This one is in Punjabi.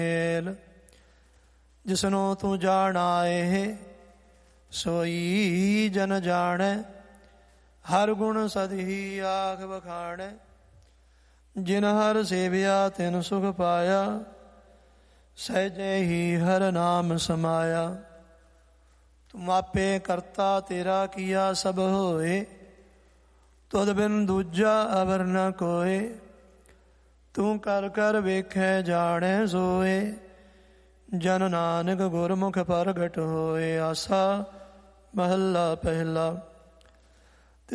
ਜਿਸਨੂੰ ਤੂੰ ਜਾਣਾਏ ਸੋਈ ਜਨ ਜਾਣੈ। ਹਰ ਗੁਣ ਸਦਹੀ ਆਖ ਬਖਾਣੈ। ਜਿਨ ਹਰ ਸੇਵਿਆ ਤਿਨ ਸੁਖ ਪਾਇਆ। ਸਹਿਜੇ ਹੀ ਹਰ ਨਾਮ ਸਮਾਇਆ। ਤੂੰ ਆਪੇ ਕਰਤਾ ਤੇਰਾ ਕੀਆ ਸਭ ਹੋਏ। ਤੁਧ ਬਿਨ ਦੂਜਾ ਅਵਰ ਨ ਕੋਏ। ਤੂੰ ਕਰ ਕਰ ਵੇਖੈ ਜਾਣੈ ਸੋਏ। ਜਨ ਨਾਨਕ ਗੁਰਮੁਖ ਪ੍ਰਗਟ ਹੋਏ। ਆਸਾ ਮਹੱਲਾ ਪਹਿਲਾ।